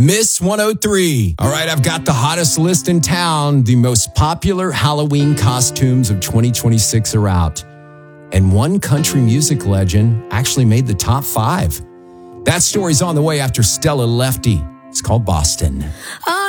Miss 103. All right, I've got the hottest list in town. The most popular Halloween costumes of 2026 are out. And one country music legend actually made the top 5. That story's on the way after Stella Lefty. It's called Boston.